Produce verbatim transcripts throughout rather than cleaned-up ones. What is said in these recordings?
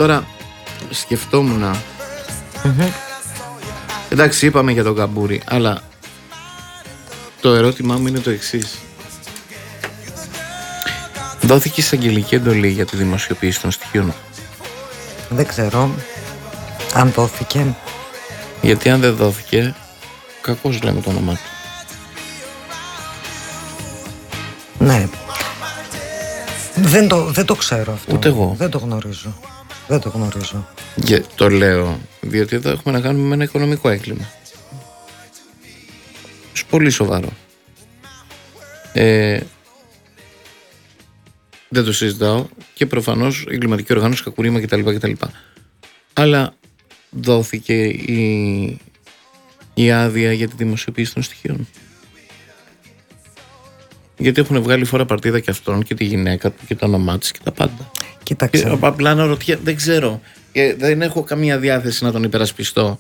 Τώρα σκεφτόμουν. Mm-hmm. Εντάξει, είπαμε για τον Καμπούρη, αλλά το ερώτημά μου είναι το εξής. Δόθηκε εισαγγελική εντολή για τη δημοσιοποίηση των στοιχείων? Δεν ξέρω αν δόθηκε. Γιατί αν δεν δόθηκε, κακώς λέμε το όνομά του. Ναι. Δεν το, δεν το ξέρω αυτό. Ούτε εγώ. Δεν το γνωρίζω. Δεν το γνωρίζω. Και το λέω διότι εδώ έχουμε να κάνουμε με ένα οικονομικό έγκλημα. Πολύ σοβαρό. Ε, δεν το συζητάω και προφανώς εγκληματική οργάνωση, κακουρίμα κτλ, κτλ. Αλλά δόθηκε η, η άδεια για τη δημοσιοποίηση των στοιχείων? Γιατί έχουν βγάλει φορά παρτίδα και αυτόν και τη γυναίκα του και το όνομά της και τα πάντα. Κοίταξε. Και απλά να ρωτήσω, δεν ξέρω. Και δεν έχω καμία διάθεση να τον υπερασπιστώ.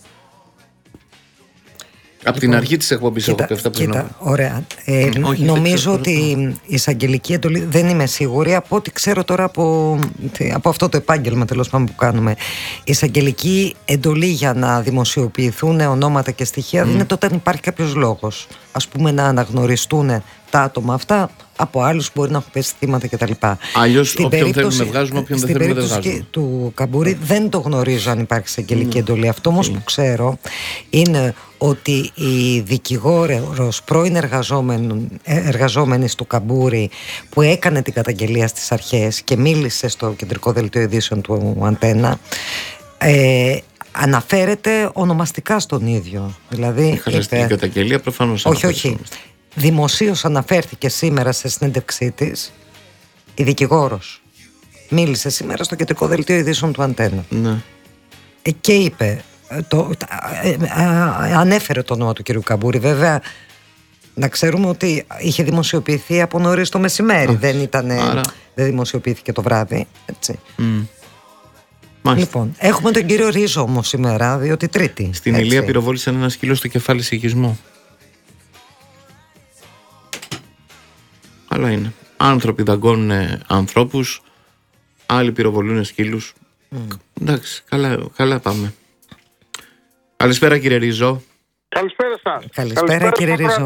Από την αρχή της εκπομπής έχω πει αυτά που κοίτα, να... ωραία. Ε, Όχι, νομίζω ξέρω, ότι η εισαγγελική εντολή, δεν είμαι σίγουρη, από ό,τι ξέρω τώρα από, από αυτό το επάγγελμα τέλος πάντων που κάνουμε, η εισαγγελική εντολή για να δημοσιοποιηθούν ονόματα και στοιχεία mm. δίνεται όταν υπάρχει κάποιος λόγος. Ας πούμε να αναγνωριστούν τα άτομα αυτά από άλλους που μπορεί να έχουν πέσει θύματα κτλ. Αλλιώς όποιον θέλουμε βγάζουμε, όποιον δεν θέλουμε δεν βγάζουμε. Στην περίπτωση του Καμπούρη δεν το γνωρίζω αν υπάρχει εισαγγελική mm. εντολή. Αυτό όμως mm. που ξέρω είναι ότι η δικηγόρος πρώην εργαζόμενης του Καμπούρη που έκανε την καταγγελία στις αρχές και μίλησε στο κεντρικό δελτίο ειδήσεων του Αντένα, ε, αναφέρεται ονομαστικά στον ίδιο. Δηλαδή, είπε, την καταγγελία προφανώς. Όχι, όχι. Δημοσίως αναφέρθηκε σήμερα σε συνέντευξή της η δικηγόρος. Μίλησε σήμερα στο κεντρικό δελτίο ειδήσεων του Αντένα. Ναι. Ε, και είπε, το, ε, ε, ε, ανέφερε το όνομα του κυρίου Καμπούρη. Βέβαια, να ξέρουμε ότι είχε δημοσιοποιηθεί από νωρίς το μεσημέρι. Α, δεν, ήτανε, άρα... δεν δημοσιοποιήθηκε το βράδυ. Έτσι. Mm. Λοιπόν, έχουμε τον κύριο Ρίζο όμως σήμερα, διότι Τρίτη. Στην έτσι. Ηλία πυροβόλησαν ένα σκύλο στο κεφάλι σε οικισμό. Αλλά είναι. Άνθρωποι δαγκώνουν ανθρώπους, άλλοι πυροβολούν σκύλους. Mm. Εντάξει, καλά, καλά πάμε. Καλησπέρα κύριε Ρίζο. Καλησπέρα σας. Καλησπέρα, Καλησπέρα κύριε Ρίζο.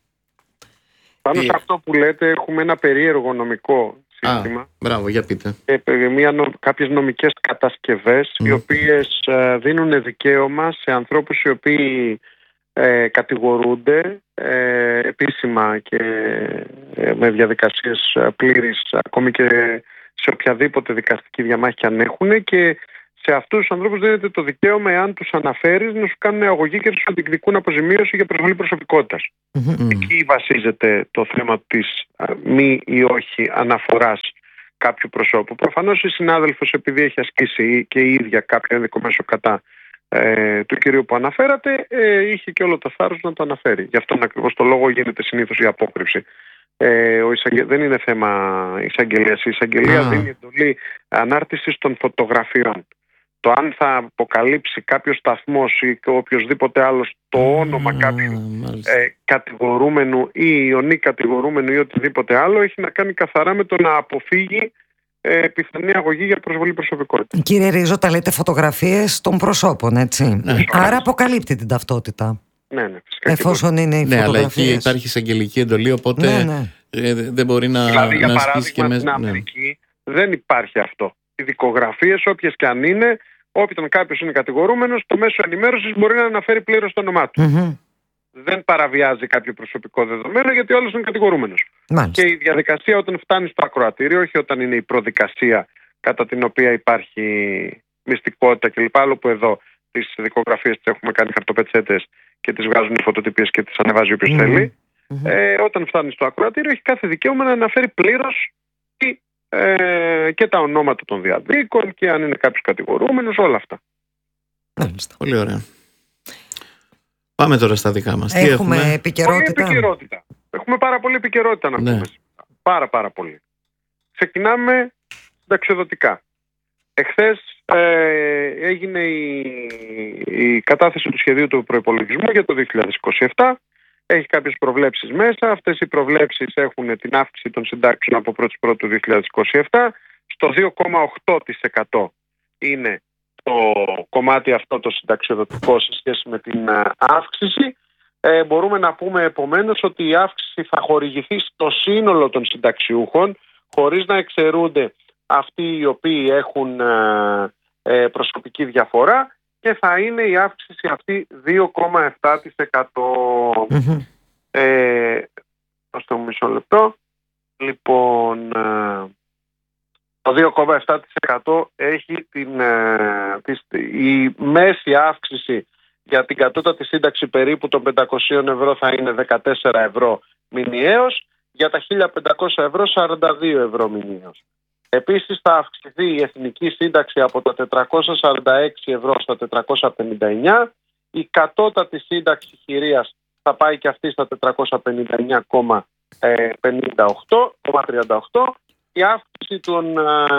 Πάνω σε αυτό που λέτε έχουμε ένα περίεργο νομικό σύστημα. Α, μπράβο, για πείτε. Ε, μια, νο, κάποιες νομικές κατασκευές mm. οι οποίες ε, δίνουν δικαίωμα σε ανθρώπους οι οποίοι ε, κατηγορούνται ε, επίσημα και ε, με διαδικασίες πλήρης, ακόμη και σε οποιαδήποτε δικαστική διαμάχη και αν έχουν, και σε αυτούς τους ανθρώπους δίνεται το δικαίωμα, εάν τους αναφέρεις, να σου κάνουν αγωγή και να σου διεκδικούν αποζημίωση για προσβολή προσωπικότητας. Mm-hmm. Εκεί βασίζεται το θέμα της μη ή όχι αναφοράς κάποιου προσώπου. Προφανώς η συνάδελφος, επειδή έχει ασκήσει και η ίδια κάποιο ένδικο μέσο κατά ε, του κυρίου που αναφέρατε, ε, είχε και όλο το θάρρος να το αναφέρει. Γι' αυτόν ακριβώς το λόγο γίνεται συνήθως η απόκρυψη. Ε, ο εισαγγε... Δεν είναι θέμα εισαγγελίας. Η εισαγγελία ah. δίνει εντολή ανάρτησης των φωτογραφιών. Το αν θα αποκαλύψει κάποιος σταθμός ή οποιοδήποτε άλλος το όνομα mm, κάποιου ε, κατηγορούμενου ή ιονή κατηγορούμενου ή οτιδήποτε άλλο, έχει να κάνει καθαρά με το να αποφύγει ε, πιθανή αγωγή για προσβολή προσωπικότητα. Κύριε Ρίζο, τα λέτε φωτογραφίες των προσώπων, έτσι. Ναι. Άρα αποκαλύπτει την ταυτότητα. Ναι, ναι, φυσικά. Εφόσον είναι οι ναι, φωτογραφίες. Αλλά εκεί υπάρχει εισαγγελική εντολή, οπότε ναι, ναι. Ε, δεν μπορεί να, δηλαδή, να για ασκήσει και μέσα. Στην Αμερική ναι. δεν υπάρχει αυτό. Οι δικογραφίες, όποιες και αν είναι, όποιον κάποιος είναι κατηγορούμενος, το μέσο ενημέρωσης μπορεί να αναφέρει πλήρως το όνομά του. Mm-hmm. Δεν παραβιάζει κάποιο προσωπικό δεδομένο, γιατί όλος είναι κατηγορούμενος. Μάλιστα. Και η διαδικασία όταν φτάνει στο ακροατήριο, όχι όταν είναι η προδικασία κατά την οποία υπάρχει μυστικότητα κλπ. Άλλο που εδώ τις δικογραφίες τις έχουμε κάνει χαρτοπετσέτες και τις βγάζουν οι φωτοτυπίες και τις ανεβάζει όποιος mm-hmm. θέλει. Mm-hmm. Ε, όταν φτάνει στο ακροατήριο, έχει κάθε δικαίωμα να αναφέρει πλήρως τι. Ε, και τα ονόματα των διαδίκων και αν είναι κάποιος κατηγορούμενος, όλα αυτά. Μάλιστα. Πολύ ωραία. Πάμε τώρα στα δικά μας. Έχουμε, Τι έχουμε? επικαιρότητα. Πολύ επικαιρότητα. Έχουμε πάρα πολύ επικαιρότητα να πούμε. Ναι. Πάρα πάρα πολύ. Ξεκινάμε ταξιδοτικά. Εχθές ε, έγινε η, η κατάθεση του σχεδίου του προϋπολογισμού για το δύο χιλιάδες είκοσι επτά. Έχει κάποιες προβλέψεις μέσα. Αυτές οι προβλέψεις έχουν την αύξηση των συντάξεων από πρώτη πρώτου δύο χιλιάδες είκοσι επτά στο δύο κόμμα οκτώ τοις εκατό είναι το κομμάτι αυτό το συνταξιοδοτικό σε σχέση με την αύξηση. Ε, μπορούμε να πούμε επομένως ότι η αύξηση θα χορηγηθεί στο σύνολο των συνταξιούχων, χωρίς να εξαιρούνται αυτοί οι οποίοι έχουν ε, ε, προσωπική διαφορά, και θα είναι η αύξηση αυτή δύο κόμμα επτά τοις εκατό. Mm-hmm. Ε, στο μισό λεπτό. Λοιπόν, ε, το δύο κόμμα επτά τοις εκατό έχει την, ε, της, η μέση αύξηση για την κατώτατη σύνταξη περίπου των πεντακόσια ευρώ θα είναι δεκατέσσερα ευρώ μηνιαίως, για τα χίλια πεντακόσια ευρώ σαράντα δύο ευρώ μηνιαίως. Επίσης θα αυξηθεί η εθνική σύνταξη από τα τετρακόσια σαράντα έξι ευρώ στα τετρακόσια πενήντα εννιά, η κατώτατη σύνταξη χειρίας θα πάει και αυτή στα τετρακόσια πενήντα εννιά κόμμα τριάντα οκτώ. Η αύξηση των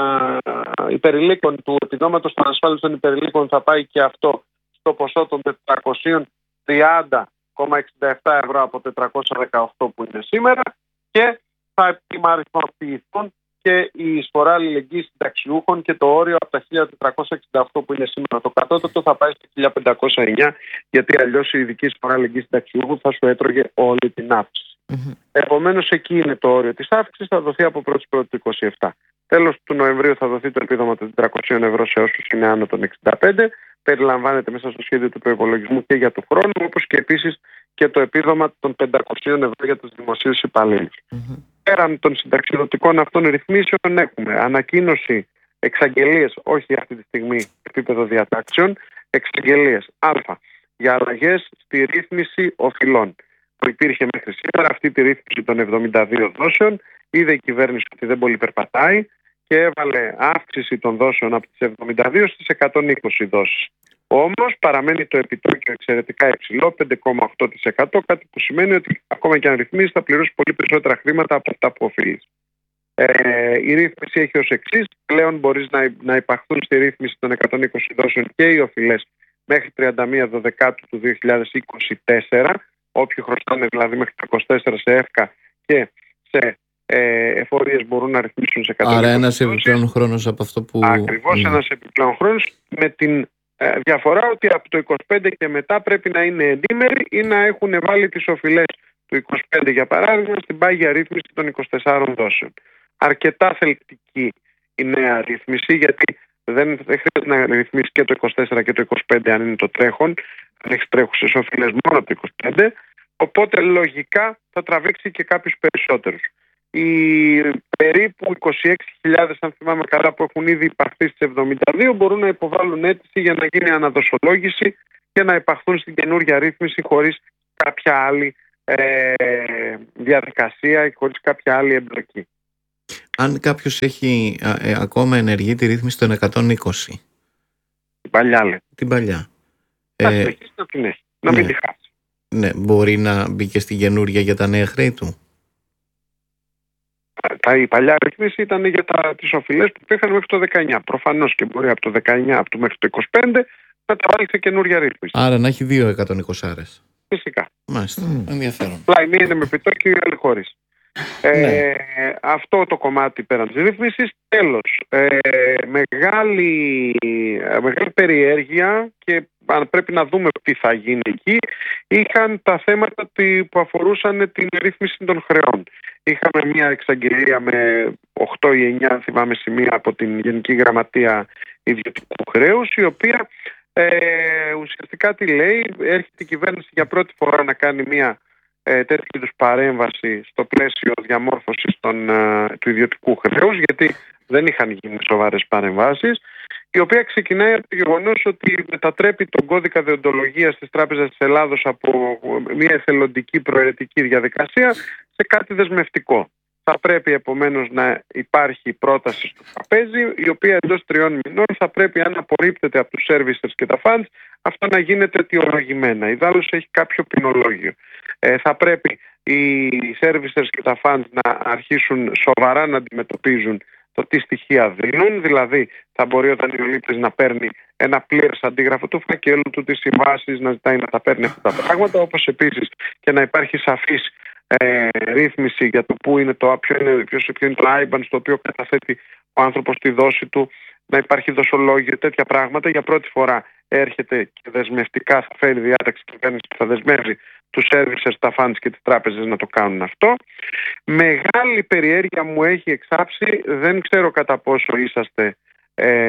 ε, υπερηλίκων, του επιδόματος των ασφάλισης των υπερηλίκων, θα πάει και αυτό στο ποσό των τετρακόσια τριάντα κόμμα εξήντα επτά ευρώ από τετρακόσια δεκαοκτώ που είναι σήμερα, και θα επιμαριθμοποιηθούν και η εισφορά αλληλεγγύης συνταξιούχων και το όριο από τα χίλια τετρακόσια εξήντα οκτώ που είναι σήμερα το κατώτατο θα πάει στα χίλια πεντακόσια εννιά, γιατί αλλιώς η ειδική εισφορά αλληλεγγύης συνταξιούχων θα σου έτρωγε όλη την αύξηση. Mm-hmm. Επομένως, εκεί είναι το όριο της αύξησης, θα δοθεί από πρώτη πρώτη του είκοσι επτά. Τέλος του Νοεμβρίου θα δοθεί το επίδομα των τετρακόσια ευρώ σε όσους είναι άνω των εξήντα πέντε. Περιλαμβάνεται μέσα στο σχέδιο του προϋπολογισμού και για του χρόνου, όπως και επίσης και το επίδομα των πεντακόσια ευρώ για τους δημοσίους υπαλλήλους. Mm-hmm. Πέραν των συνταξιδοτικών αυτών ρυθμίσεων, έχουμε ανακοίνωση, εξαγγελίες, όχι αυτή τη στιγμή επίπεδο διατάξεων, εξαγγελίες Α για αλλαγές στη ρύθμιση οφειλών που υπήρχε μέχρι σήμερα. Αυτή τη ρύθμιση των εβδομήντα δύο δόσεων είδε η κυβέρνηση ότι δεν πολύ περπατάει και έβαλε αύξηση των δόσεων από τις εβδομήντα δύο στις εκατόν είκοσι δόσεις. Όμως παραμένει το επιτόκιο εξαιρετικά υψηλό, πέντε κόμμα οκτώ τοις εκατό, κάτι που σημαίνει ότι ακόμα και αν ρυθμίσει θα πληρώσει πολύ περισσότερα χρήματα από αυτά που οφείλει. Ε, η ρύθμιση έχει ως εξής: πλέον μπορεί να, να υπαχθούν στη ρύθμιση των εκατόν είκοσι δόσεων και οι οφειλές μέχρι τριάντα μία Δεκάτου του δύο χιλιάδες είκοσι τέσσερα, όποιοι χρωστάνε δηλαδή μέχρι το είκοσι τέσσερα σε ΕΦΚΑ και σε ε, εφορίες μπορούν να ρυθμίσουν σε εκατόν είκοσι. Άρα ένας επιπλέον χρόνος από αυτό που... Ακριβώς, mm. ένας επιπλέον χρόνος, με την ε, διαφορά ότι από το είκοσι πέντε και μετά πρέπει να είναι εντήμεροι ή να έχουν βάλει τις οφειλές του είκοσι πέντε, για παράδειγμα, στην πάγια ρύθμιση των είκοσι τεσσάρων δόσεων. Αρκετά θελκτική η νέα ρύθμιση, γιατί δεν, δεν χρειάζεται να ρυθμίσει και το είκοσι τέσσερα και το είκοσι πέντε αν είναι το τρέχον, αν έχει τρέχουσες οφειλές μόνο από το είκοσι πέντε, οπότε λογικά θα τραβήξει και κάποιους περισσότερους. Οι περίπου είκοσι έξι χιλιάδες, αν θυμάμαι καλά, που έχουν ήδη υπαχθεί στις εβδομήντα δύο μπορούν να υποβάλουν αίτηση για να γίνει αναδοσολόγηση και να υπαχθούν στην καινούργια ρύθμιση χωρίς κάποια άλλη ε, διαδικασία ή χωρίς κάποια άλλη εμπλοκή. Αν κάποιος έχει ε, ακόμα ενεργή τη ρύθμιση των εκατόν είκοσι. Την παλιά λέτε. Την παλιά. Θα ε, να την έχει, να ναι. μην τη χάσει. Ναι, μπορεί να μπει και στην καινούργια για τα νέα χρέη του. Τα, η παλιά ρύθμιση ήταν για τα, τις οφειλές που πήγαν μέχρι το δεκαεννιά. Προφανώς και μπορεί από το δεκαεννιά από το μέχρι το είκοσι πέντε να τα βάλει σε καινούργια ρύθμιση. Άρα να έχει δύο εκατόν είκοσι άρες. Φυσικά. Μάλιστα. Mm. Ενδιαφέρον. Πλάι μία είναι με επιτόκιο, η άλλη χωρίς. Ε, ναι. Αυτό το κομμάτι πέραν της ρύθμισης. Τέλος, ε, μεγάλη, μεγάλη περιέργεια, και αν πρέπει να δούμε τι θα γίνει εκεί, είχαν τα θέματα που αφορούσαν την ρύθμιση των χρεών. Είχαμε μια εξαγγελία με οκτώ ή εννιά, θυμάμαι, σημεία από την Γενική Γραμματεία Ιδιωτικού Χρέους, η οποία ε, ουσιαστικά τι λέει: έρχεται η κυβέρνηση για πρώτη φορά να κάνει μια ε, τέτοιου είδους παρέμβαση στο πλαίσιο διαμόρφωσης των, ε, του ιδιωτικού χρέους, γιατί δεν είχαν γίνει σοβαρές παρεμβάσεις, η οποία ξεκινάει από το γεγονός ότι μετατρέπει τον κώδικα δεοντολογίας της Τράπεζας της Ελλάδος από μια εθελοντική προαιρετική διαδικασία σε κάτι δεσμευτικό. Θα πρέπει επομένως να υπάρχει πρόταση στο τραπέζι, η οποία εντός τριών μηνών θα πρέπει, αν απορρίπτεται από τους servicers και τα funds, αυτό να γίνεται αιτιολογημένα. Ιδάλλως έχει κάποιο ποινολόγιο. Ε, θα πρέπει οι servicers και τα funds να αρχίσουν σοβαρά να αντιμετωπίζουν το τι στοιχεία δίνουν, δηλαδή θα μπορεί ο δανειολήπτης να παίρνει ένα πλήρες αντίγραφο του φακέλου του, τις συμβάσεις, να ζητάει να τα παίρνει αυτά τα πράγματα, όπως επίσης και να υπάρχει σαφής ε, ρύθμιση για το πού είναι το, ποιο είναι, ποιο είναι το άι μπαν στο οποίο καταθέτει ο άνθρωπος τη δόση του, να υπάρχει δοσολόγιο, τέτοια πράγματα. Για πρώτη φορά έρχεται και δεσμευτικά θα φέρει διάταξη κυβέρνηση που θα δεσμεύει τους servicers, τα funds και τις τράπεζες να το κάνουν αυτό. Μεγάλη περιέργεια μου έχει εξάψει, δεν ξέρω κατά πόσο είσαστε ε,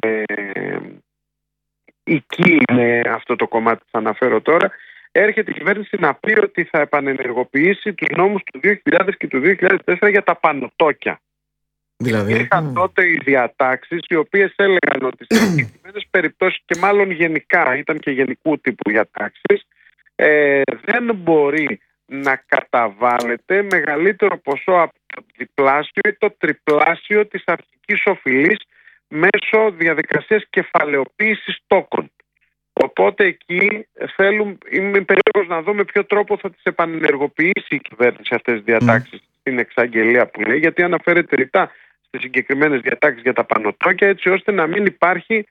εκεί με αυτό το κομμάτι που θα αναφέρω τώρα. Έρχεται η κυβέρνηση να πει ότι θα επανενεργοποιήσει τους νόμους του δύο χιλιάδες και του δύο χιλιάδες τέσσερα για τα πανωτόκια. Δηλαδή. Είχαν τότε οι διατάξεις οι οποίες έλεγαν ότι σε συγκεκριμένες περιπτώσεις, και μάλλον γενικά ήταν και γενικού τύπου διατάξεις, ε, δεν μπορεί να καταβάλλεται μεγαλύτερο ποσό από το διπλάσιο ή το τριπλάσιο της αρχικής οφειλής μέσω διαδικασίας κεφαλαιοποίησης τόκων. Οπότε εκεί θέλουν, είμαι περίεργος να δω με ποιο τρόπο θα τις επανενεργοποιήσει η κυβέρνηση αυτές τις διατάξεις mm. στην εξαγγελία που λέει, γιατί αναφέρεται ρητά στις συγκεκριμένες διατάξεις για τα πανωτόκια, έτσι ώστε να μην υπάρχει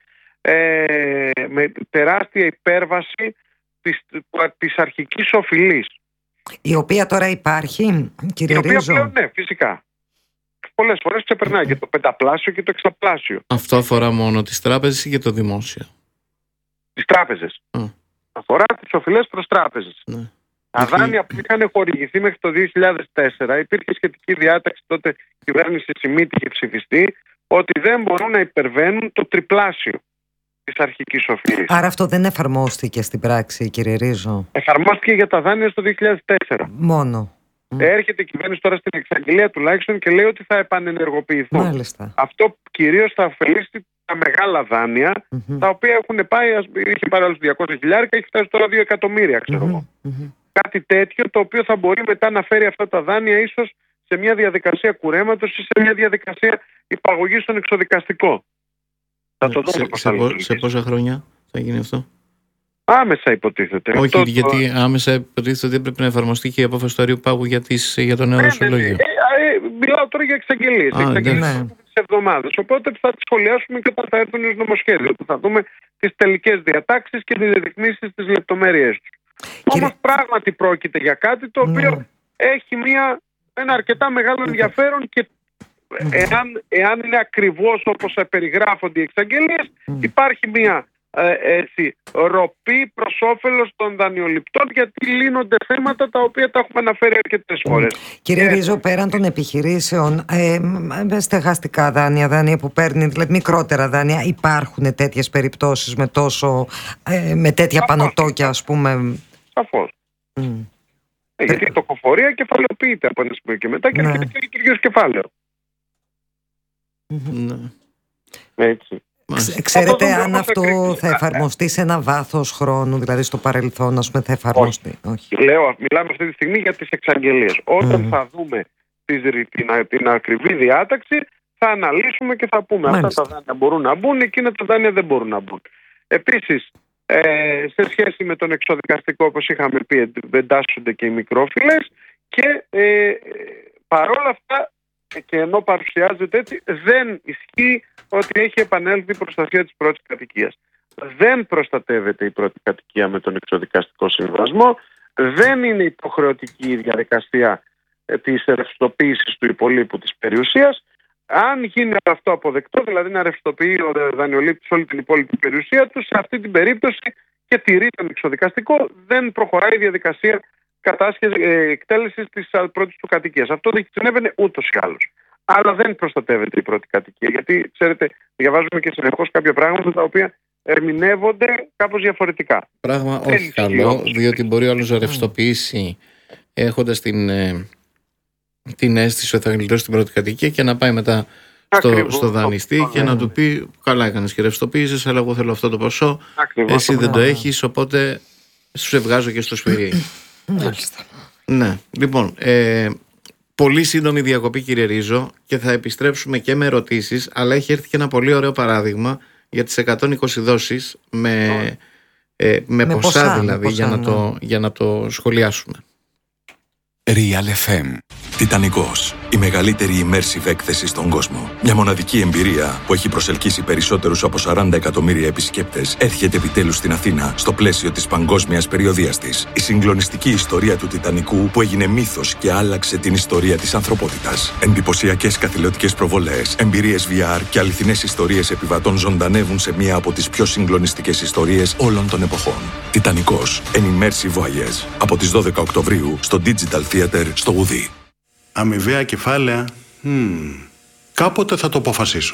ε, με τεράστια υπέρβαση της, της αρχικής οφειλής. Η οποία τώρα υπάρχει, κύριε Ρίζο. Η οποία πλέον, ναι, φυσικά. Πολλές φορές ξεπερνάει και το πενταπλάσιο και το εξαπλάσιο. Αυτό αφορά μόνο τις τράπεζες ή και το δημόσιο? Τις τράπεζες. Mm. Αφορά τις οφειλές προς τράπεζες. Ναι. Τα δάνεια που είχαν χορηγηθεί μέχρι το δύο χιλιάδες τέσσερα, υπήρχε σχετική διάταξη τότε, η κυβέρνηση Σιμίτη είχε ψηφιστεί, ότι δεν μπορούν να υπερβαίνουν το τριπλάσιο της αρχικής οφειλής. Άρα αυτό δεν εφαρμόστηκε στην πράξη, κύριε Ρίζο? Εφαρμόστηκε για τα δάνεια στο δύο χιλιάδες τέσσερα. Μόνο. Έρχεται η κυβέρνηση τώρα στην εξαγγελία τουλάχιστον και λέει ότι θα επανενεργοποιηθούν. Μάλιστα. Αυτό κυρίως θα ωφελήσει τα μεγάλα δάνεια, mm-hmm. τα οποία έχουν πάει, είχε πάρει άλλους διακόσια χιλιάδες και έχει φτάσει τώρα δύο εκατομμύρια, ξέρω εγώ. Mm-hmm. Mm-hmm. Κάτι τέτοιο το οποίο θα μπορεί μετά να φέρει αυτά τα δάνεια ίσως σε μια διαδικασία κουρέματος ή σε μια διαδικασία υπαγωγής στον εξοδικαστικό. Θα το δούμε πώς θα λειτουργήσει. Σε πόσα χρόνια θα γίνει αυτό? Άμεσα υποτίθεται. Όχι, αυτό γιατί το... άμεσα υποτίθεται ότι έπρεπε να εφαρμοστεί και η απόφαση του Αριού Πάγου για, τις, για το νέο δοσολόγιο. Ναι, ναι, ναι. Ε, ε, μιλάω τώρα για εξαγγελίες. Εξαγγελίες ναι. τις εβδομάδες. Οπότε θα τις σχολιάσουμε και όταν θα έρθουν ως νομοσχέδιο. Θα δούμε τις τελικές διατάξεις και τις ρυθμίσεις στις λεπτομέρειές τους. Κύριε... Όμως πράγματι πρόκειται για κάτι το οποίο mm. έχει μια, ένα αρκετά μεγάλο ενδιαφέρον και mm. εάν, εάν είναι ακριβώς όπως περιγράφονται οι εξαγγελίες, mm. υπάρχει μια ε, έτσι, ροπή προς όφελος των δανειοληπτών, γιατί λύνονται θέματα τα οποία τα έχουμε αναφέρει αρκετές φορές. Κύριε ε, Ρίζο, πέραν των επιχειρήσεων, ε, στεγαστικά δάνεια, δάνεια που παίρνει, δηλαδή μικρότερα δάνεια, υπάρχουν τέτοιες περιπτώσεις με, τόσο, ε, με τέτοια πανωτόκια, ας πούμε? Σαφώς. Mm. Ε, γιατί η τοκοφορία κεφαλαιοποιείται από ένα σημείο και μετά και έρχεται και λειτουργεί ως κεφάλαιο. Ναι. Έτσι. Ξέρετε αυτό αν αυτό θα εφαρμοστεί σε ένα βάθος χρόνου, δηλαδή στο παρελθόν, ας πούμε, θα εφαρμοστεί? Όχι. Όχι. Λέω, μιλάμε αυτή τη στιγμή για τις εξαγγελίες. Όταν mm. θα δούμε τις, την, την ακριβή διάταξη, θα αναλύσουμε και θα πούμε Μάλιστα. αυτά τα δάνεια μπορούν να μπουν, εκείνα τα δάνεια δεν μπορούν να μπουν. Επίσης, ε, σε σχέση με τον εξοδικαστικό, όπως είχαμε πει, εντάσσονται και οι μικρόφιλες και ε, παρόλα αυτά, και ενώ παρουσιάζεται έτσι, δεν ισχύει ότι έχει επανέλθει η προστασία της πρώτης κατοικίας. Δεν προστατεύεται η πρώτη κατοικία με τον εξοδικαστικό συμβασμό, δεν είναι υποχρεωτική η διαδικασία της ρευστοποίησης του υπολείπου της περιουσίας. Αν γίνει αυτό αποδεκτό, δηλαδή να ρευστοποιεί ο δανειολήπτης όλη την υπόλοιπη περιουσία του, σε αυτή την περίπτωση και τηρεί τον εξοδικαστικό, δεν προχωράει η διαδικασία κατάσχεση εκτέλεσης της πρώτης του κατοικίας. Αυτό δεν συνέβαινε ούτως ή άλλως. Αλλά δεν προστατεύεται η πρώτη κατοικία. Γιατί, ξέρετε, διαβάζουμε και συνεχώς κάποια πράγματα τα οποία ερμηνεύονται κάπως διαφορετικά. Πράγμα όχι καλό, διότι μπορεί ο άλλος να ρευστοποιήσει έχοντας την, ε, την αίσθηση ότι θα γλιτώσει την πρώτη κατοικία και να πάει μετά στο, στο δανειστή και να του πει: καλά έκανες και ρευστοποίησες, αλλά εγώ θέλω αυτό το ποσό. Ακριβώς, εσύ δεν το έχεις, οπότε σου βγάζω και στο σφυρί. Μάλιστα. Ναι, λοιπόν, ε, πολύ σύντομη διακοπή, κύριε Ρίζο, και θα επιστρέψουμε και με ερωτήσεις, αλλά έχει έρθει και ένα πολύ ωραίο παράδειγμα για τις εκατόν είκοσι δόσεις με, ε, με, με ποσά δηλαδή, με ποσά, για, ναι. να το, για να το σχολιάσουμε. Real εφ εμ Τιτανικός. Η μεγαλύτερη immersive έκθεση στον κόσμο. Μια μοναδική εμπειρία που έχει προσελκύσει περισσότερους από σαράντα εκατομμύρια επισκέπτες έρχεται επιτέλους στην Αθήνα στο πλαίσιο της παγκόσμιας περιοδείας της. Η συγκλονιστική ιστορία του Τιτανικού που έγινε μύθος και άλλαξε την ιστορία της ανθρωπότητας. Εντυπωσιακές καθηλωτικές προβολές, εμπειρίες βι αρ και αληθινές ιστορίες επιβατών ζωντανεύουν σε μία από τις πιο συγκλονιστικές ιστορίες όλων των εποχών. Τιτανικός. An immersive voyage. Από τις δώδεκα Οκτωβρίου στο Digital Theater στο Ουδί. Αμοιβαία κεφάλαια. Hmm. Κάποτε θα το αποφασίσω.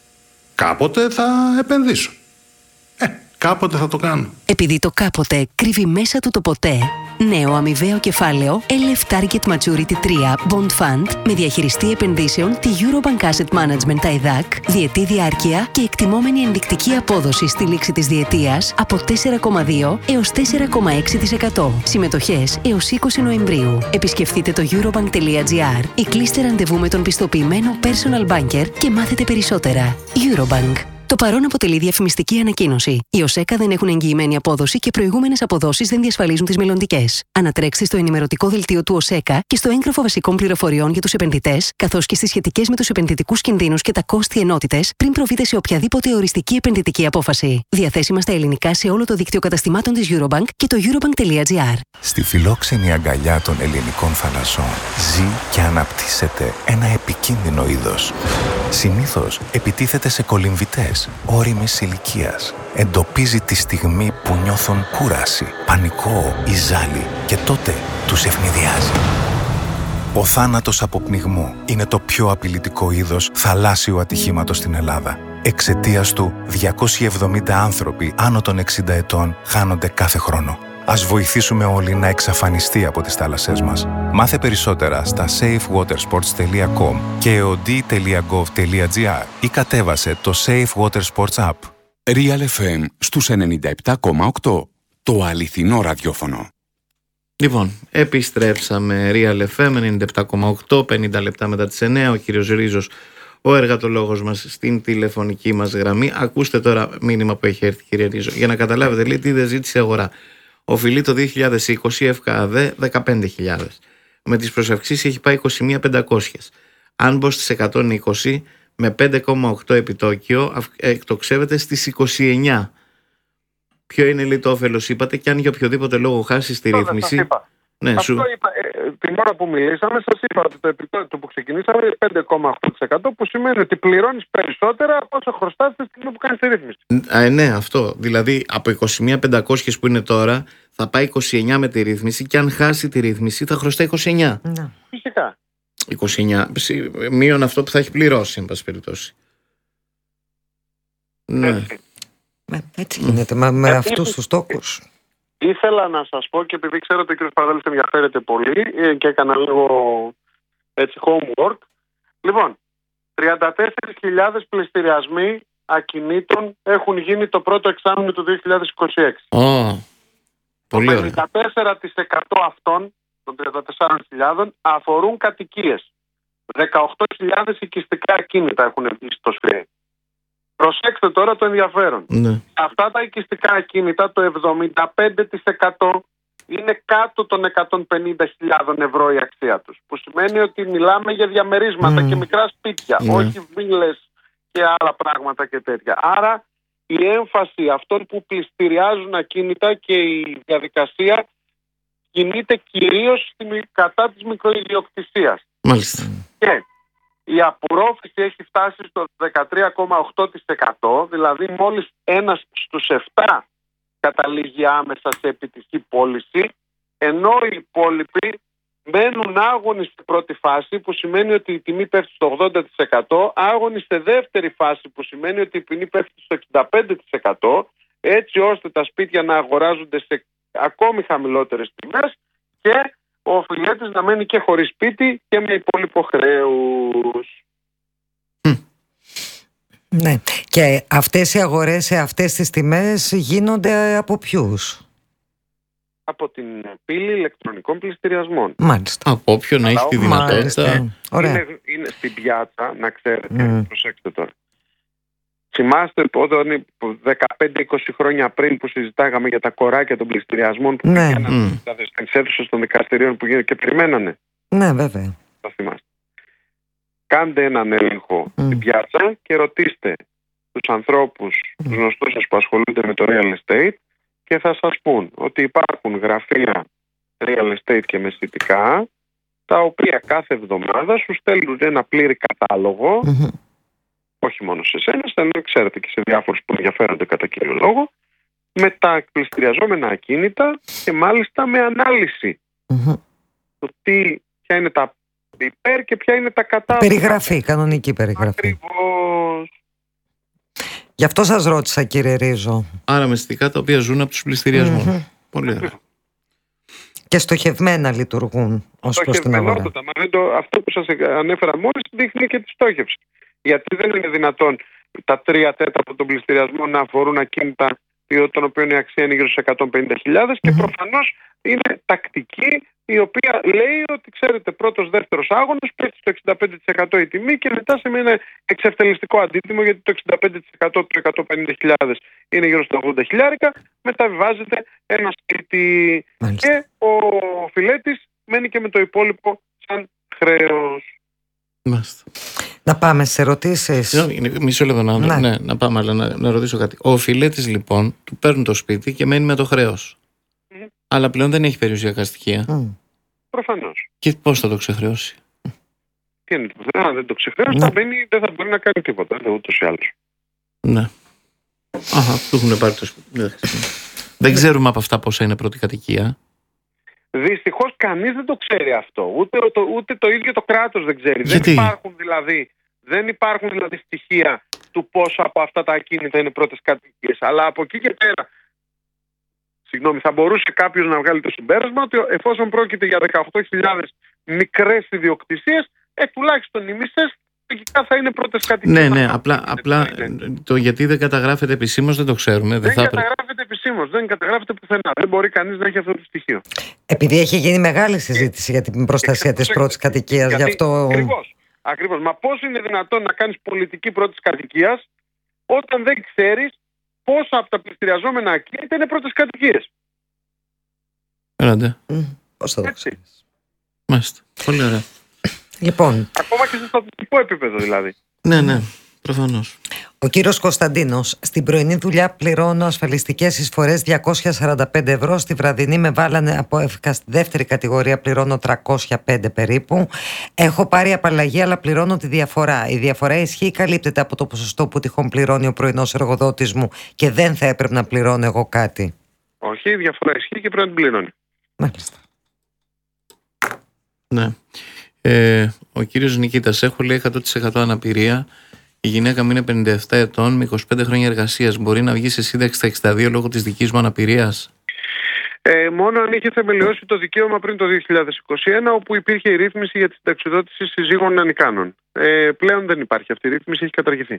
Κάποτε θα επενδύσω. Ε, κάποτε θα το κάνω. Επειδή το κάποτε κρύβει μέσα του το ποτέ, νέο αμοιβαίο κεφάλαιο ελ εφ Target Maturity τρία Bond Fund με διαχειριστή επενδύσεων τη Eurobank Asset Management άι ντι έι σι, διετή διάρκεια και εκτιμόμενη ενδεικτική απόδοση στη λήξη της διετίας από τέσσερα κόμμα δύο έως τέσσερα κόμμα έξι τοις εκατό. Συμμετοχές έως είκοσι Νοεμβρίου. Επισκεφτείτε το eurobank.gr ή κλείστε ραντεβού με τον πιστοποιημένο personal banker και μάθετε περισσότερα. Eurobank. Το παρόν αποτελεί διαφημιστική ανακοίνωση. Οι ΟΣΕΚΑ δεν έχουν εγγυημένη απόδοση και προηγούμενες αποδόσεις δεν διασφαλίζουν τις μελλοντικές. Ανατρέξτε στο ενημερωτικό δελτίο του ΟΣΕΚΑ και στο έγγραφο βασικών πληροφοριών για τους επενδυτές, καθώς και στις σχετικές με τους επενδυτικούς κινδύνους και τα κόστη ενότητες, πριν προβείτε σε οποιαδήποτε οριστική επενδυτική απόφαση. Διαθέσιμα στα ελληνικά σε όλο το δίκτυο καταστημάτων της Eurobank και το eurobank.gr. Στη φιλόξενη αγκαλιά των ελληνικών θαλασσών ζει και αναπτύσσεται ένα επικίνδυνο είδος. Συνήθως επιτίθεται σε κολυμβητές όριμης ηλικίας. Εντοπίζει τη στιγμή που νιώθουν κούραση, πανικό ή ζάλι και τότε τους ευνηδιάζει. Ο θάνατος από πνιγμό είναι το πιο απειλητικό είδος θαλάσσιου ατυχήματος στην Ελλάδα. Εξαιτίας του, διακόσιοι εβδομήντα άνθρωποι άνω των εξήντα ετών χάνονται κάθε χρόνο. Ας βοηθήσουμε όλοι να εξαφανιστεί από τις θάλασσές μας. Μάθε περισσότερα στα safe water sports τελεία com και ο ντι τελεία γκοβ τελεία τζι άρ ή κατέβασε το Safe Water Sports App. Real εφ εμ στους ενενήντα επτά κόμμα οκτώ. Το αληθινό ραδιόφωνο. Λοιπόν, επιστρέψαμε. Real εφ εμ ενενήντα επτά κόμμα οκτώ, πενήντα λεπτά μετά τις εννιά. Ο κύριος Ρίζος, ο εργατολόγος μας, στην τηλεφωνική μας γραμμή. Ακούστε τώρα μήνυμα που έχει έρθει, κύριε Ρίζο, για να καταλάβετε, λέει, τι δεν ζήτησε η αγορά. Οφειλεί το δύο χιλιάδες είκοσι ΕΦΚΑΔΕ δεκαπέντε χιλιάδες. Με τις προσαυξήσεις έχει πάει είκοσι μία χιλιάδες πεντακόσιες. Αν μπω στις εκατόν είκοσι με πέντε κόμμα οκτώ επιτόκιο, εκτοξεύεται στις είκοσι εννιά. Ποιο είναι, λέει, το όφελος, είπατε, και αν για οποιοδήποτε λόγο χάσει τη ρύθμιση. Ναι, αυτό σου... είπα, ε, την ώρα που μιλήσαμε σας είπα ότι το επιτόκιο που ξεκινήσαμε είναι πέντε κόμμα οκτώ τοις εκατό, που σημαίνει ότι πληρώνεις περισσότερα από όσο χρωστάς τη στιγμή που κάνεις τη ρύθμιση. Α, ναι, αυτό. Δηλαδή από είκοσι μία χιλιάδες πεντακόσιες που είναι τώρα θα πάει είκοσι εννιά με τη ρύθμιση και αν χάσει τη ρύθμιση θα χρωστά είκοσι εννιά. Ναι. Φυσικά. είκοσι εννιά, μείον αυτό που θα έχει πληρώσει, εν πάση περιπτώσει. Ναι. Έτσι, έτσι γίνεται, με, με αυτούς τους τόκους. Ήθελα να σας πω, και επειδή ξέρω ότι ο κ. Παδέλης ενδιαφέρεται πολύ και έκανα λίγο έτσι homework. Λοιπόν, τριάντα τέσσερις χιλιάδες πληστηριασμοί ακινήτων έχουν γίνει το πρώτο εξάμηνο του δύο χιλιάδες είκοσι έξι. Oh, πολύ το ωραία. πενήντα τέσσερα τοις εκατό αυτών των τριάντα τεσσάρων χιλιάδων αφορούν κατοικίες. δεκαοκτώ χιλιάδες οικιστικά ακίνητα έχουν βγει στο ΣΦΕ. Προσέξτε τώρα το ενδιαφέρον. Ναι. Αυτά τα οικιστικά ακίνητα, το εβδομήντα πέντε τοις εκατό είναι κάτω των εκατόν πενήντα χιλιάδες ευρώ η αξία τους. Που σημαίνει ότι μιλάμε για διαμερίσματα mm. και μικρά σπίτια, mm. όχι βίλες και άλλα πράγματα και τέτοια. Άρα η έμφαση αυτών που πληστηριάζουν ακίνητα και η διαδικασία κινείται κυρίως κατά της μικροϊδιοκτησίας. Μάλιστα. Και η απορρόφηση έχει φτάσει στο δεκατρία κόμμα οκτώ τοις εκατό, δηλαδή μόλις ένας στους επτά καταλήγει άμεσα σε επιτυχή πώληση, ενώ οι υπόλοιποι μένουν άγωνοι στην πρώτη φάση, που σημαίνει ότι η τιμή πέφτει στο ογδόντα τοις εκατό, άγωνοι σε δεύτερη φάση, που σημαίνει ότι η τιμή πέφτει στο εξήντα πέντε τοις εκατό, έτσι ώστε τα σπίτια να αγοράζονται σε ακόμη χαμηλότερες τιμές και ο οφειλέτης να μένει και χωρίς σπίτι και με υπόλοιπο χρέους. Ναι. Και αυτές οι αγορές σε αυτές τις τιμές γίνονται από ποιους? Από την πύλη ηλεκτρονικών πληστηριασμών. Μάλιστα. Από όποιον έχει τη δυνατότητα. Είναι, είναι στην πιάτσα, να ξέρετε, mm. προσέξτε τώρα. Θυμάστε όταν δεκαπέντε είκοσι χρόνια πριν που συζητάγαμε για τα κοράκια των πληστηριασμών που ναι. πήγαιναν mm. στις αίθουσες των δικαστηρίων που γίνανε και περιμένανε. Ναι, βέβαια. θα θυμάστε. Κάντε έναν έλεγχο mm. στην πιάτσα και ρωτήστε τους ανθρώπους, mm. τους γνωστούς σας που ασχολούνται με το real estate και θα σας πούν ότι υπάρχουν γραφεία real estate και μεσητικά τα οποία κάθε εβδομάδα σου στέλνουν ένα πλήρη κατάλογο, mm-hmm. όχι μόνο σε σένα, στέλνουν, ξέρετε, και σε διάφορους που ενδιαφέρονται κατά κύριο λόγο, με τα πληστηριαζόμενα ακίνητα και μάλιστα με ανάλυση. Mm-hmm. Το τι, ποια είναι τα υπέρ και ποια είναι τα κατά. Περιγραφή, κανονική περιγραφή. Ακριβώς. Γι' αυτό σας ρώτησα, κύριε Ρίζο. Άρα μυστικά τα οποία ζουν από τους πληστηριασμούς. Mm-hmm. Πολύ ωραία. Και στοχευμένα λειτουργούν ως προς την αγορά. Το, αυτό που σας ανέφερα μόλις δείχνει και τη στόχευση. Γιατί δεν είναι δυνατόν τα τρία τέταρτα των πληστηριασμών να αφορούν ακίνητα των οποίων η αξία είναι γύρω στους εκατόν πενήντα χιλιάδες mm-hmm. και προφανώς είναι τακτική η οποία λέει ότι ξέρετε πρώτος δεύτερος άγωνας πέφτει στο εξήντα πέντε τοις εκατό η τιμή και μετά σε ένα εξευτελιστικό αντίτιμο γιατί το εξήντα πέντε τοις εκατό του εκατόν πενήντα χιλιάδες είναι γύρω στα ογδόντα χιλιάρικα, μεταβιβάζεται ένα σπίτι και ο φιλέτης μένει και με το υπόλοιπο σαν χρέος. Μάλιστα. Να πάμε σε ερωτήσεις. Μισό λεπτό να, ναι. Ναι, να πάμε, αλλά να, να ρωτήσω κάτι. Ο φιλέτης λοιπόν του παίρνουν το σπίτι και μένει με το χρέος. Mm. Αλλά πλέον δεν έχει περιουσιακά στοιχεία. Mm. Προφανώς. Και πώς θα το ξεχρεώσει? Τι είναι, αν δεν το ξεχρεώσει, mm. θα μπαίνει, δεν θα μπορεί να κάνει τίποτα. Ούτως ή άλλως. Ναι. Αχα, του έχουν πάρει το σπίτι. Δεν ξέρουμε από αυτά πόσα είναι πρώτη κατοικία. Δυστυχώς κανείς δεν το ξέρει αυτό. Ούτε το, ούτε το ίδιο το κράτος δεν ξέρει. Γιατί? Δεν υπάρχουν δηλαδή, δεν υπάρχουν δηλαδή στοιχεία του πόσα από αυτά τα ακίνητα είναι πρώτες κατοικίες. Αλλά από εκεί και πέρα, συγγνώμη, θα μπορούσε κάποιος να βγάλει το συμπέρασμα ότι εφόσον πρόκειται για δεκαοκτώ χιλιάδες μικρές ιδιοκτησίες, ε, τουλάχιστον οι μισές λογικά θα είναι πρώτες κατοικίες. Ναι, ναι, απλά, απλά το γιατί δεν καταγράφεται επισήμως δεν το ξέρουμε. Δεν, δεν θα καταγράφεται επισήμως, δεν καταγράφεται πουθενά. Δεν μπορεί κανείς να έχει αυτό το στοιχείο. Επειδή έχει γίνει μεγάλη συζήτηση για την προστασία της πρώτης κατοικίας, γι' αυτό. Ακριβώς. Ακριβώς. Μα πώς είναι δυνατόν να κάνεις πολιτική πρώτης κατοικίας όταν δεν ξέρεις πόσα από τα πληστηριαζόμενα ακίνητα είναι πρώτες κατοικίες? Έλατε. Mm, πώς θα το ξέρεις? Μάλιστα. Πολύ ωραία. Λοιπόν. Ακόμα και σε στατιστικό επίπεδο δηλαδή. Ναι, ναι, προφανώς. Ο κύριος Κωνσταντίνος, στην πρωινή δουλειά πληρώνω ασφαλιστικές εισφορές διακόσια σαράντα πέντε ευρώ, στη βραδινή με βάλανε από ΕΦΚΑ στη δεύτερη κατηγορία, πληρώνω τριακόσια πέντε περίπου. Έχω πάρει απαλλαγή αλλά πληρώνω τη διαφορά. Η διαφορά ισχύει ή καλύπτεται από το ποσοστό που τυχόν πληρώνει ο πρωινός εργοδότης μου και δεν θα έπρεπε να πληρώνω εγώ κάτι? Όχι, η διαφορά ισχύει και πρέπει να την πληρώνει. Μάλιστα. Ναι. Ε, ο κύριος Νικήτας, έχω λέει εκατό τοις εκατό αναπηρία. Η γυναίκα μου είναι πενήντα επτά ετών με είκοσι πέντε χρόνια εργασίας. Μπορεί να βγει σε σύνταξη στα εξήντα δύο λόγω της δικής μου αναπηρίας? Ε, μόνο αν είχε θεμελιώσει το δικαίωμα πριν το δύο χιλιάδες είκοσι ένα, όπου υπήρχε η ρύθμιση για τη συνταξιοδότηση συζύγων ανικάνων. Ε, πλέον δεν υπάρχει αυτή η ρύθμιση, έχει καταργηθεί.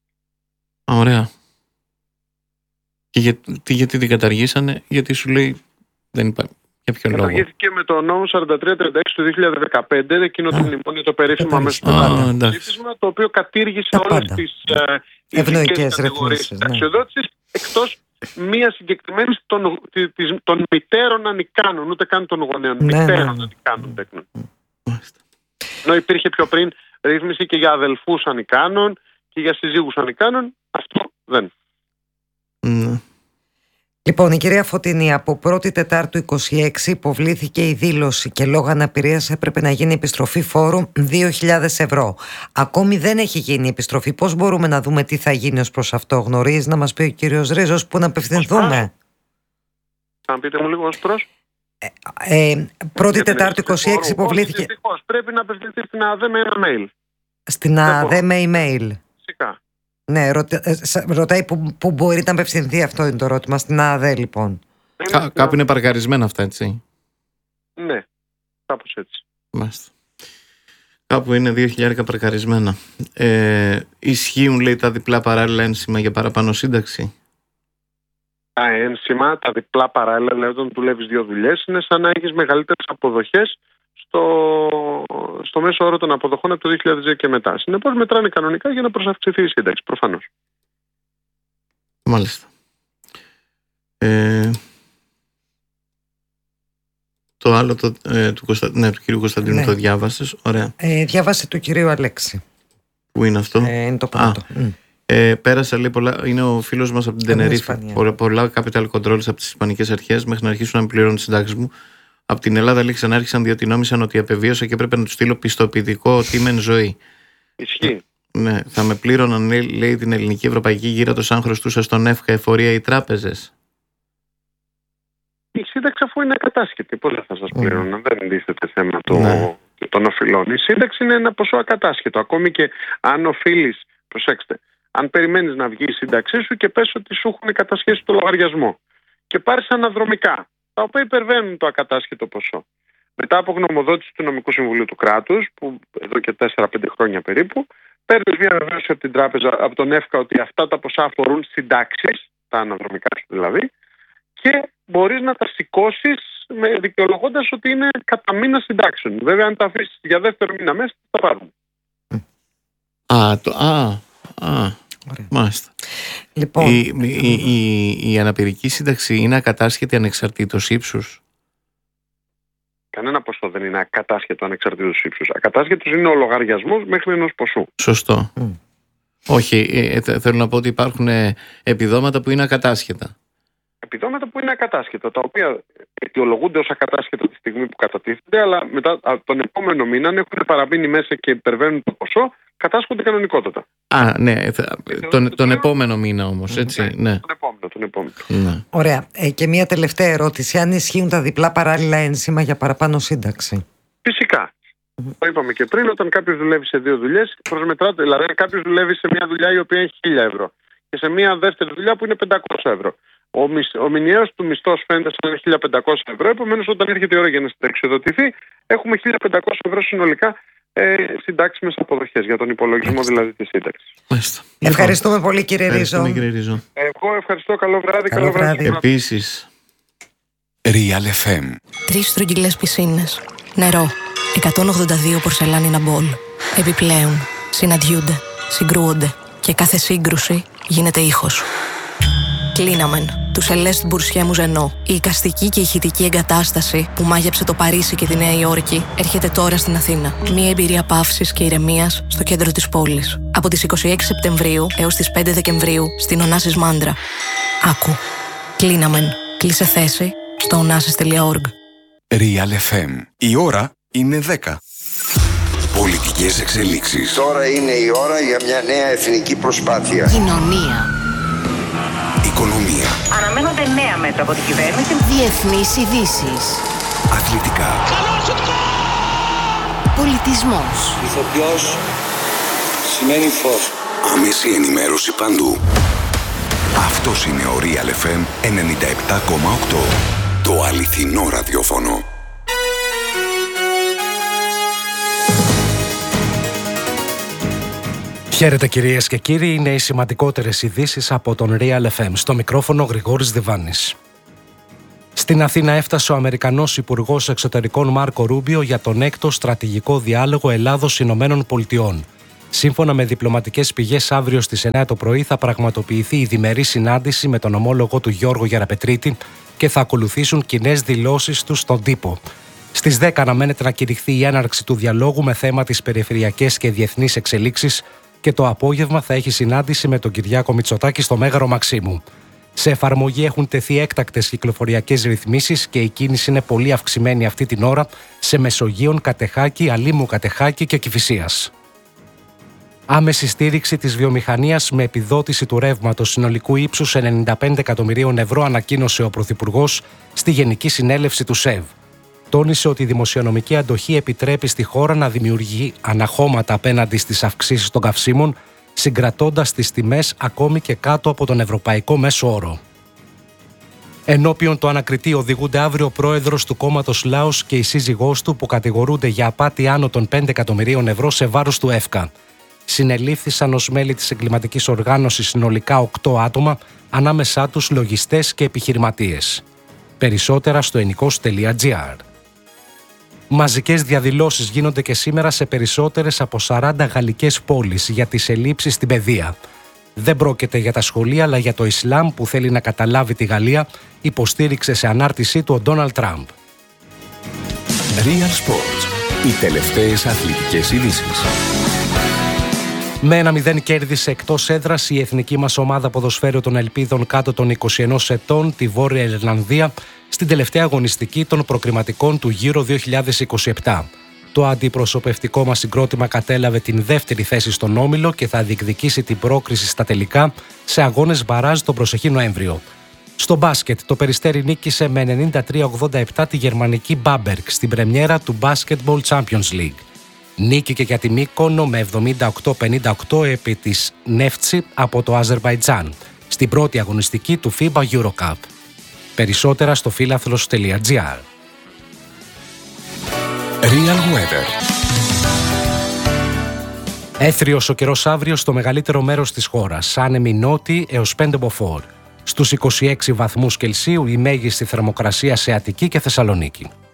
Ωραία. Και γιατί, γιατί την καταργήσανε? Γιατί σου λέει δεν υπάρχει. Για ποιον λόγο? Καταργήθηκε με το νόμο σαράντα τρία τριάντα έξι του δύο χιλιάδες δεκαπέντε, εκείνο το μνημόνιο το περίφημο αμέσως μετά ψήφισμα, το οποίο κατήργησε όλες τις uh, ευνοϊκές κατηγορίες συνταξιοδότησης, ναι. Εκτός μία συγκεκριμένη των, των μητέρων ανικάνων, ούτε καν των γονέων, ναι, μητέρων ναι. ανικάνων. Ενώ υπήρχε πιο πριν ρύθμιση και για αδελφούς ανικάνων και για συζύγους ανικάνων, αυτό δεν. Mm. Λοιπόν, η κυρία Φωτεινή, από πρώτη Τετάρτου είκοσι έξι υποβλήθηκε η δήλωση και λόγω αναπηρίας έπρεπε να γίνει επιστροφή φόρου δύο χιλιάδες ευρώ. Ακόμη δεν έχει γίνει επιστροφή. Πώς μπορούμε να δούμε τι θα γίνει ως προς αυτό? Γνωρίζει να μας πει ο κύριος Ρίζος πού να απευθυνθούμε? Αν πείτε μου λίγο ως προς. Ε, ε, πρώτη Τετάρτου είκοσι έξι υποβλήθηκε. Δυστυχώς, πρέπει να απευθυνθεί στην ΑΔΕ με ένα mail. Στην ΑΔΕ με email. Φυσικά. Ναι, ρωτα... ρωτάει που, που μπορεί να απευθυνθεί, αυτό είναι το ερώτημα. Στην ΑΔΕ λοιπόν. Κα, κάπου είναι παρκαρισμένα αυτά, έτσι? Ναι, κάπως έτσι. Μάλιστα. Κάπου είναι δύο χιλιάρικα παρκαρισμένα. Ε, ισχύουν λέει τα διπλά παράλληλα ένσημα για παραπάνω σύνταξη? Τα ένσημα, τα διπλά παράλληλα, δηλαδή όταν δουλεύεις δύο δουλειές, είναι σαν να έχεις μεγαλύτερες αποδοχές στο, στο μέσο όρο των αποδοχών από το δύο χιλιάδες δύο και μετά. Συνεπώς μετράνε κανονικά για να προσαυξηθεί η σύνταξη, προφανώς. Μάλιστα. Ε, Το άλλο το, ε, του, Κωνστα... ναι, του κυρίου Κωνσταντίνου ναι. Το διάβασες. Ωραία. Ε, διάβασε του κυρίου Αλέξη. Πού είναι αυτό? Ε, είναι το πρώτο. Mm. Ε, πέρασα λέει πολλά. Είναι ο φίλος μας από την Τενερίφη. Πολλά, πολλά capital controls από τις ισπανικές αρχές μέχρι να αρχίσουν να με πληρώνουν τις συντάξεις μου. Από την Ελλάδα λέει ξανάρχισαν διότι νόμισαν ότι απεβίωσα και έπρεπε να του στείλω πιστοποιητικό ότι είμαι εν ζωή. Ισχύει. Ναι, θα με πλήρωναν λέει, λέει την ελληνική ευρωπαϊκή γύρατο σαν χρωστούσα στον ΕΦΚΑ εφορία οι τράπεζες. Η σύνταξη αφού είναι ακατάσχετη, πώς θα σας πλήρωναν, mm. δεν τίθεται θέμα το, ναι. των οφειλών. Η σύνταξη είναι ένα ποσό ακατάσχετο. Ακόμη και αν οφείλεις, προσέξτε, αν περιμένεις να βγει η σύνταξή σου και πες ότι σου έχουν κατασχέσει το λογαριασμό και πάρεις αναδρομικά, τα οποία υπερβαίνουν το ακατάσχετο ποσό. Μετά από γνωμοδότηση του Νομικού Συμβουλίου του Κράτους, που εδώ και τέσσερα πέντε χρόνια περίπου, παίρνεις μια βεβαίωση από την τράπεζα, από τον ΕΦΚΑ, ότι αυτά τα ποσά αφορούν συντάξεις, τα αναδρομικά δηλαδή, και μπορείς να τα σηκώσεις δικαιολογώντας ότι είναι κατά μήνα συντάξεων. Βέβαια, αν τα αφήσεις για δεύτερο μήνα μέσα, θα πάρουν. Α, το, α, α, μάλιστα. Λοιπόν, η, η, η, η αναπηρική σύνταξη είναι ακατάσχετη ανεξαρτήτως ύψους? Κανένα ποσό δεν είναι ακατάσχετο ανεξαρτήτως ύψους. Ακατάσχετος είναι ο λογαριασμός μέχρι ενός ποσού. Σωστό. Mm. Όχι, ε, θέλω να πω ότι υπάρχουν επιδόματα που είναι ακατάσχετα. Επιδόματα που είναι ακατάσχετα, τα οποία αιτιολογούνται ως ακατάσχετα τη στιγμή που κατατίθενται, αλλά μετά τον επόμενο μήνα, αν έχουν παραμείνει μέσα και υπερβαίνουν το ποσό, κατάσχονται κανονικότατα. Α, ναι, θα, τον, τον επόμενο μήνα όμως, έτσι. Ναι, ναι. Τον επόμενο, τον επόμενο. Ναι. Ωραία. Ε, και μια τελευταία ερώτηση. Αν ισχύουν τα διπλά παράλληλα ένσημα για παραπάνω σύνταξη? Φυσικά. Mm-hmm. Το είπαμε και πριν, όταν κάποιος δουλεύει σε δύο δουλειές, προσμετράται. Δηλαδή, κάποιος δουλεύει σε μια δουλειά η οποία έχει χίλια ευρώ και σε μια δεύτερη δουλειά που είναι πεντακόσια ευρώ. Ο, μισ, ο μηνιαίος του μισθός φαίνεται σαν είναι χίλια πεντακόσια ευρώ, επομένως όταν έρχεται η ώρα για να συνταξιοδοτηθεί, έχουμε χίλια πεντακόσια ευρώ συνολικά ε, συντάξιμες αποδοχές για τον υπολογισμό δηλαδή της σύνταξης. Ευχαριστούμε πολύ κύριε Ρίζο. Εγώ ευχαριστώ, καλό βράδυ. Καλό, καλό βράδυ. Επίσης. Real εφ εμ. Τρεις στρογγυλές πισίνες, νερό, εκατόν ογδόντα δύο πορσελάνινα μπολ. Επιπλέον, συναντιούνται, συγκρούονται και κάθε σύγκρουση γίνεται ήχος. Κλίναμεν, του Σελέστ Μπουρσιέ Μουζενό. Η εικαστική και ηχητική εγκατάσταση που μάγεψε το Παρίσι και τη Νέα Υόρκη έρχεται τώρα στην Αθήνα. Μια εμπειρία παύσης και ηρεμίας στο κέντρο της πόλης. Από τις είκοσι έξι Σεπτεμβρίου έως τις πέντε Δεκεμβρίου στην Ωνάσης Μάντρα. Άκου. Κλίναμεν. Κλείσε θέση στο ωνάσης τελεία org. Real εφ εμ. Η ώρα είναι δέκα. Πολιτικές εξελίξεις. Τώρα είναι η ώρα για μια νέα εθνική προσπάθεια. Κοινωνία. Οικονομία. Αναμένονται νέα μέτρα από την κυβέρνηση. Διεθνείς ειδήσεις. Αθλητικά. Πολιτισμός. Ηθοποιός σημαίνει φως. Άμεση ενημέρωση παντού. Αυτός είναι ο Real εφ εμ ενενήντα επτά κόμμα οκτώ. Το αληθινό ραδιόφωνο. Χαίρετε κυρίες και κύριοι, είναι οι σημαντικότερες ειδήσεις από τον Real εφ εμ. Στο μικρόφωνο Γρηγόρης Διβάνης. Στην Αθήνα έφτασε ο Αμερικανός Υπουργός Εξωτερικών Μάρκο Ρούμπιο για τον έκτο στρατηγικό διάλογο Ελλάδος-Ηνωμένων Πολιτειών. Σύμφωνα με διπλωματικές πηγές, αύριο στις εννιά το πρωί θα πραγματοποιηθεί η διμερή συνάντηση με τον ομόλογο του Γιώργο Γεραπετρίτη και θα ακολουθήσουν κοινές δηλώσεις του στον τύπο. Στις δέκα αναμένεται να κηρυχθεί η έναρξη του διαλόγου με θέμα τις περιφερειακές και διεθνείς εξελίξεις και το απόγευμα θα έχει συνάντηση με τον Κυριάκο Μητσοτάκη στο Μέγαρο Μαξίμου. Σε εφαρμογή έχουν τεθεί έκτακτες κυκλοφοριακές ρυθμίσεις και η κίνηση είναι πολύ αυξημένη αυτή την ώρα σε Μεσογείον, Κατεχάκη, Αλήμου Κατεχάκη και Κηφισίας. Άμεση στήριξη της βιομηχανίας με επιδότηση του ρεύματος συνολικού ύψους ενενήντα πέντε εκατομμυρίων ευρώ ανακοίνωσε ο Πρωθυπουργός στη Γενική Συνέλευση του ΣΕΒ. Τόνισε ότι η δημοσιονομική αντοχή επιτρέπει στη χώρα να δημιουργεί αναχώματα απέναντι στις αυξήσεις των καυσίμων, συγκρατώντας τις τιμές ακόμη και κάτω από τον ευρωπαϊκό μέσο όρο. Ενώπιον το ανακριτή οδηγούνται αύριο ο πρόεδρος του κόμματος Λάος και η σύζυγός του που κατηγορούνται για απάτη άνω των πέντε εκατομμυρίων ευρώ σε βάρος του ΕΦΚΑ. Συνελήφθησαν ως μέλη της εγκληματικής οργάνωσης συνολικά οκτώ άτομα, ανάμεσά τους λογιστές και επιχειρηματίες. Περισσότερα στο ενικός τελεία τζι άρ. Μαζικές διαδηλώσεις γίνονται και σήμερα σε περισσότερες από σαράντα γαλλικές πόλεις για τις ελλείψεις στην παιδεία. Δεν πρόκειται για τα σχολεία, αλλά για το Ισλάμ που θέλει να καταλάβει τη Γαλλία, υποστήριξε σε ανάρτησή του ο Ντόναλντ Τραμπ. Real Sports. Οι τελευταίες αθλητικές ειδήσεις. Με ένα μηδέν κέρδισε εκτός έδρας η εθνική μας ομάδα ποδοσφαίρου των Ελπίδων κάτω των είκοσι ενός ετών, τη Βόρεια Ιρλανδία, στην τελευταία αγωνιστική των προκριματικών του Euro δύο χιλιάδες είκοσι επτά. Το αντιπροσωπευτικό μας συγκρότημα κατέλαβε την δεύτερη θέση στον όμιλο και θα διεκδικήσει την πρόκριση στα τελικά σε αγώνες μπαράζ τον προσεχή Νοέμβριο. Στο μπάσκετ, το Περιστέρι νίκησε με ενενήντα τρία ογδόντα επτά τη γερμανική Μπάμπερκ στην πρεμιέρα του Basketball Champions League. Νίκηκε για τη Μύκονο με εβδομήντα οκτώ πενήντα οκτώ επί της Νεύτσι από το Αζερβαϊτζάν στην πρώτη αγωνιστική του φίμπα Eurocup. Περισσότερα στο φίλαθλος τελεία τζι άρ. Real Weather. Έθριος ο καιρός αύριο στο μεγαλύτερο μέρος της χώρας, άνεμοι νότιοι έως πέντε μποφόρ. Στους είκοσι έξι βαθμούς Κελσίου η μέγιστη θερμοκρασία σε Αττική και Θεσσαλονίκη.